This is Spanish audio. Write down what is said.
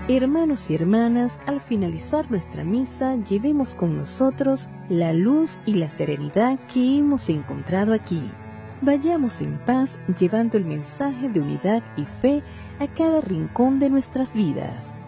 Hermanos y hermanas, al finalizar nuestra misa, llevemos con nosotros la luz y la serenidad que hemos encontrado aquí. Vayamos en paz, llevando el mensaje de unidad y fe a cada rincón de nuestras vidas.